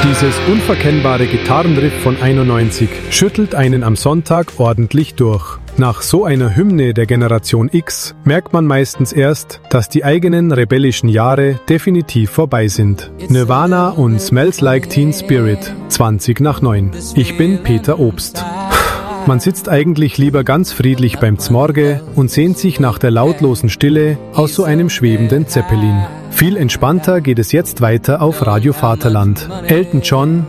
Dieses unverkennbare Gitarrenriff von 91 schüttelt einen am Sonntag ordentlich durch. Nach so einer Hymne der Generation X merkt man meistens erst, dass die eigenen rebellischen Jahre definitiv vorbei sind. Nirvana und Smells Like Teen Spirit, 8:20. Ich bin Peter Obst. Man sitzt eigentlich lieber ganz friedlich beim Zmorge und sehnt sich nach der lautlosen Stille aus so einem schwebenden Zeppelin. Viel entspannter geht es jetzt weiter auf Radio Vaterland. Elton John